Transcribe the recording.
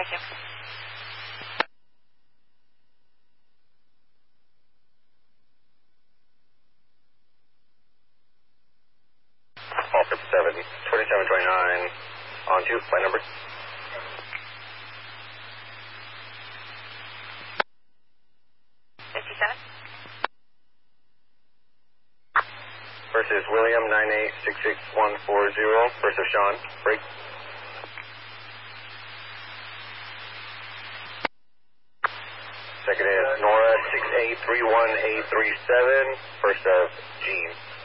you. All 57, 2729, on 2, flight number. First is William 9866140, first of Sean, break. Second is Nora 6831837, first of Gene.